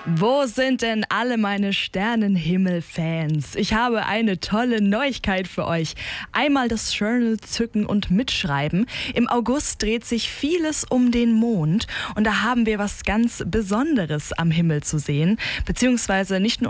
Wo sind denn alle meine Sternenhimmel-Fans? Ich habe eine tolle Neuigkeit für euch. Einmal das Journal zücken und mitschreiben. Im August dreht sich vieles um den Mond und da haben wir was ganz Besonderes am Himmel zu sehen. Beziehungsweise nicht nur